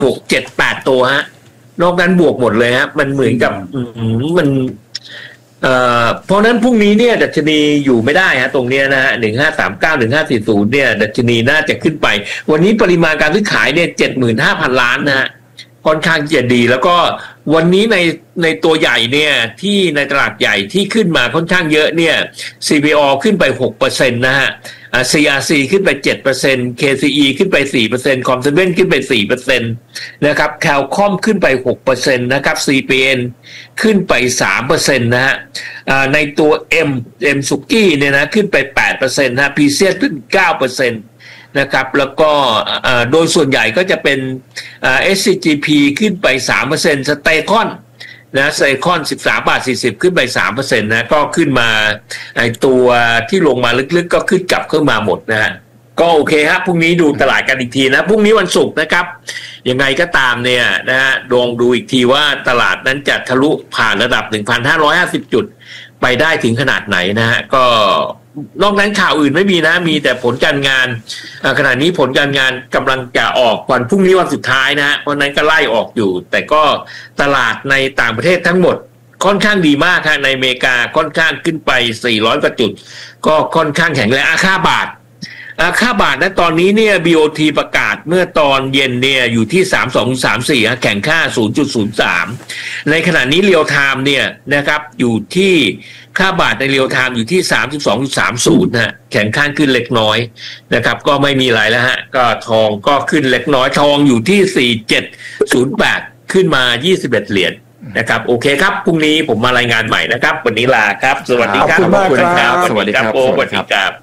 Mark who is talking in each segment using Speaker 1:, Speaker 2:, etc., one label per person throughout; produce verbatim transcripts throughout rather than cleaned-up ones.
Speaker 1: บวกเจ็ดแปดตัวฮะนอกนั้นบวกหมดเลยฮะมันเหมือนกับมันเอ่อเพราะนั้นพรุ่งนี้เนี่ยดัชนีอยู่ไม่ได้ฮะตรงเนี้ยนะฮะหนึ่งห้าสามเก้า หนึ่งห้าสี่ศูนย์เนี่ยดัชนีน่าจะขึ้นไปวันนี้ปริมาณการซื้อขายเนี่ย เจ็ดหมื่นห้าพัน ล้านนะฮะค่อนข้างจะดีแล้วก็วันนี้ในในตัวใหญ่เนี่ยที่ในตลาดใหญ่ที่ขึ้นมาค่อนข้างเยอะเนี่ย ซี พี โอ ขึ้นไป หกเปอร์เซ็นต์ นะฮะอ่า ซี อาร์ ซี ขึ้นไป เจ็ดเปอร์เซ็นต์ เค ซี อี ขึ้นไป สี่เปอร์เซ็นต์ คอมเซเว่นขึ้นไป สี่เปอร์เซ็นต์ นะครับ Qualcomm ขึ้นไป หกเปอร์เซ็นต์ นะครับ ซี พี เอ็น ขึ้นไป สามเปอร์เซ็นต์ นะฮะอ่าในตัว M M Suki เนี่ยนะขึ้นไป แปดเปอร์เซ็นต์ นะ พี ซี เอส ขึ้น เก้าเปอร์เซ็นต์ นะครับแล้วก็โดยส่วนใหญ่ก็จะเป็น เอส ซี จี พี ขึ้นไป สามเปอร์เซ็นต์ Stakonนะไซคอนสิบสามบาทสี่สิบขึ้นไป สามเปอร์เซ็นต์ นะก็ขึ้นมาไอตัวที่ลงมาลึกๆก็ขึ้นกลับขึ้นมาหมดนะฮะก็โอเคครับพรุ่งนี้ดูตลาดกันอีกทีนะพรุ่งนี้วันศุกร์นะครับยังไงก็ตามเนี่ยนะฮะลองดูอีกทีว่าตลาดนั้นจะทะลุผ่านระดับ หนึ่งพันห้าร้อยห้าสิบ จุดไปได้ถึงขนาดไหนนะฮะก็นอกนั้นข่าวอื่นไม่มีนะมีแต่ผลการงานขณะนี้ผลการงานกำลังจะออกวันพรุ่งนี้วันสุดท้ายนะฮะเพราะนั้นก็ไล่ออกอยู่แต่ก็ตลาดในต่างประเทศทั้งหมดค่อนข้างดีมากครับในอเมริกาค่อนข้างขึ้นไปสี่ร้อยกว่าจุดก็ค่อนข้างแข็งแรงค่าบาทค่าบาทนะตอนนี้เนี่ย บี โอ ที ประกาศเมื่อตอนเย็นเนี่ยอยู่ที่สามสิบสองจุดสามสี่แข่งค่า ศูนย์จุดศูนย์สาม ในขณะนี้เรียลไทม์เนี่ยนะครับอยู่ที่ค่าบาทในเรียลไทม์อยู่ที่ สามสิบสองจุดสามศูนย์ นะฮะแข็งข้างขึ้นเล็กน้อยนะครับก็ไม่มีอะไรแล้วฮะก็ทองก็ขึ้นเล็กน้อยทองอยู่ที่สี่สิบเจ็ดจุดศูนย์แปดขึ้นมายี่สิบเอ็ดเหรียญนะครับโอเคครับพรุ่งนี้ผมมารายงานใหม่นะครับวันนี้ลาครับสวัสดีครับ
Speaker 2: ขอบคุณมากครับ
Speaker 1: สวัสดีครับโอ้สวัสดีครับ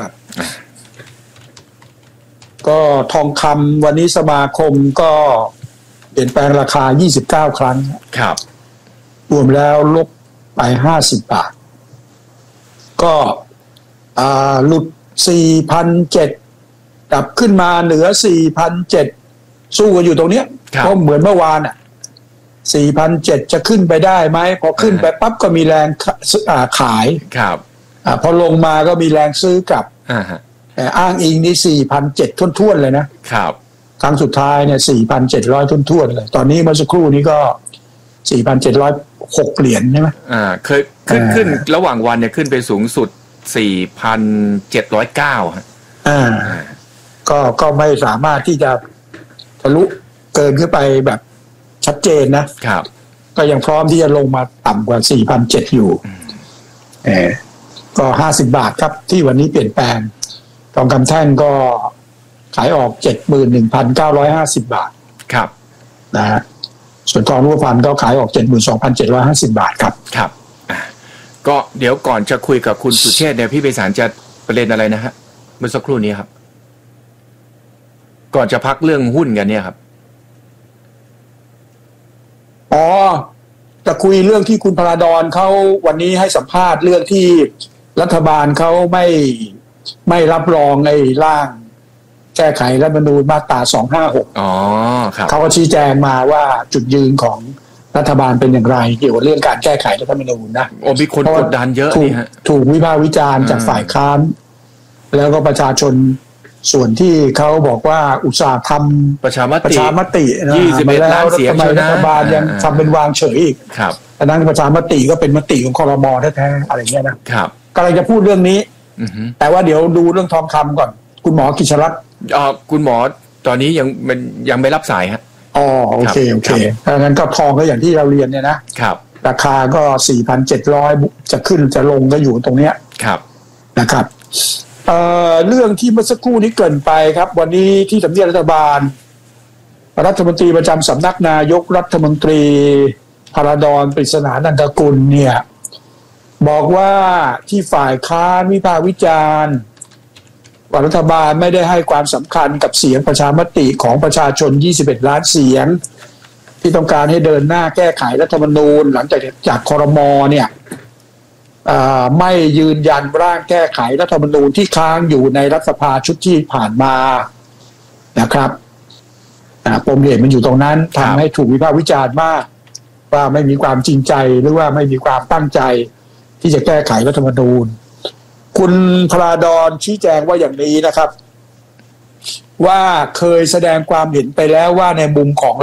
Speaker 2: ก็ทองคำวันนี้สมาคมก็เปลี่ยนแปลงราคายี่สิบเก้าครั้ง
Speaker 1: ครับ
Speaker 2: รวมแล้วลบไปห้าสิบบาทก็อ่าหลุด สี่พันเจ็ดร้อย กลับขึ้นมาเหนือ สี่พันเจ็ดร้อย สู้กันอยู่ตรงเนี้ยก็เหมือนเมื่อวานอ่ะ สี่พันเจ็ดร้อย จะขึ้นไปได้ไหมพอขึ้นไปปั๊บก็มีแรงขาย
Speaker 1: ครับ
Speaker 2: อ่าพอลงมาก็มีแรงซื้อกลับ
Speaker 1: อ่าฮะ
Speaker 2: แต่อ้างอิงนี่ สี่พันเจ็ดร้อย ท้วนๆเลยนะครับครั้งสุดท้ายเนี่ย สี่พันเจ็ดร้อย ท้วนๆเลยตอนนี้เมื่อสักครู่นี้ก็ สี่พันเจ็ดร้อยหก เหรียญใช่ไหม
Speaker 3: อ่าเคยขึ้นขึ้นระหว่างวันเนี่ยขึ้นไปสูงสุด สี่พันเจ็ดร้อยเก้า ฮะ
Speaker 2: อ่าก็ก็ไม่สามารถที่จะทะลุเกินขึ้นไปแบบชัดเจนนะครับก็ยังพร้อมที่จะลงมาต่ำกว่า สี่พันเจ็ดร้อย อยู่เออก็ห้าสิบบาทครับที่วันนี้เปลี่ยนแปลงทองคำแท่งก็ขายออก เจ็ดหมื่นหนึ่งพันเก้าร้อยห้าสิบ บาท
Speaker 3: ครับ
Speaker 2: นะฮะส่วนทองรูปพรรณก็ขายออก เจ็ดหมื่นสองพันเจ็ดร้อยห้าสิบ บาทครับ
Speaker 3: ครับก็เดี๋ยวก่อนจะคุยกับคุณสุเชษฐ์เนี่ยพี่ไพศาลจะประเด็นอะไรนะฮะเมื่อสักครู่นี้ครับก่อนจะพักเรื่องหุ้นกันเนี่ยครับ
Speaker 2: อ๋อจะคุยเรื่องที่คุณพราดอนเขาวันนี้ให้สัมภาษณ์เรื่องที่รัฐบาลเขาไม่ไม่รับรองไอ้ร่างแก้ไขรัฐธรรมนูญมาตราสองห้าหก
Speaker 3: อ๋อครับ
Speaker 2: เขาก็ชี้แจงมาว่าจุดยืนของรัฐบาลเป็นอย่างไรเกี่ยวกับเรื่องการแก้ไขรัฐธรรมนูญนะ
Speaker 3: โอ้มีคนกดดันเยอะนี่ฮะ
Speaker 2: ถูกวิพากษ์วิจารณ์จากฝ่ายค้านแล้วก็ประชาชนส่วนที่เขาบอกว่าอุตสาหกรรม
Speaker 3: ประชามติ
Speaker 2: ประชามติ
Speaker 3: ยี่สิบเอ็ดล้านเสียง
Speaker 2: ทำไมรัฐบาลยังทำเป็นวางเฉยอีก
Speaker 3: ครับ
Speaker 2: อันนั้นประชามติก็เป็นมติของครม.แท้ๆอะไรเงี้ย
Speaker 3: นะครับ
Speaker 2: กำลังจะพูดเรื่องนี้แต่ว่าเดี๋ยวดูเรื่องทองคำก่อนคุณหมอกิชรัตน์
Speaker 3: อ๋อคุณหมอตอนนี้ยังมันยังไม่รับสายฮะ
Speaker 2: อ๋อโอเคโอเคดังนั้นก็ทองก็อย่างที่เราเรียนเนี่ยนะครับราคาก็ สี่พันเจ็ดร้อย จะขึ้นจะลงก็อยู่ตรงเนี้ย
Speaker 3: ครับ
Speaker 2: นะครับเอ่อเรื่องที่เมื่อสักครู่นี้เกริ่นไปครับวันนี้ที่ทำเนียบรัฐบาลรัฐมนตรีประจำสำนักนายกรัฐมนตรีพราดอนปริศนานันทกุลเนี่ยบอกว่าที่ฝ่ายค้านวิพากษ์วิจารณ์ว่ารัฐบาลไม่ได้ให้ความสำคัญกับเสียงประชามติของประชาชนยี่สิบเอ็ดล้านเสียงที่ต้องการให้เดินหน้าแก้ไขรัฐธรรมนูญหลังจากจากครม.เนี่ยไม่ยืนยันร่างแก้ไขรัฐธรรมนูญที่ค้างอยู่ในรัฐสภาชุดที่ผ่านมานะครับปมเหตุมันอยู่ตรงนั้นทำให้ถูกวิพากษ์วิจารณ์มากว่าไม่มีความจริงใจหรือว่าไม่มีความตั้งใจที่จะแก้ไขรัฐธรรมนูญคุณพราดอนชี้แจงว่าอย่างนี้นะครับว่าเคยแสดงความเห็นไปแล้วว่าในมุมของ